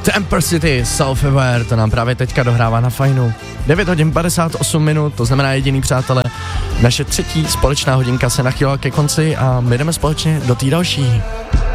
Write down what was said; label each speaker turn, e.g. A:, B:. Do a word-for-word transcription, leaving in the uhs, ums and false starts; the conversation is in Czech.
A: Temper City, Self-Aware, to nám právě teďka dohrává na Fajnu. devět hodin padesát osm minut, to znamená jediný přátelé. Naše třetí společná hodinka se nachýlila ke konci a my jdeme společně do té další.